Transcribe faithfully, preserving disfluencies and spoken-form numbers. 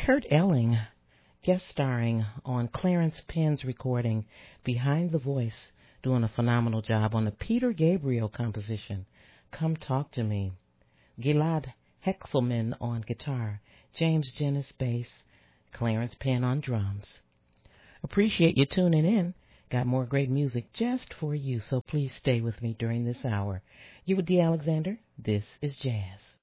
Kurt Elling, guest starring on Clarence Penn's recording Behind the Voice, doing a phenomenal job on the Peter Gabriel composition, Come Talk to Me. Gilad Hexelman on guitar, James Jennis bass, Clarence Penn on drums. Appreciate you tuning in. Got more great music just for you, so please stay with me during this hour. You with Dee Alexander. This is Jazz.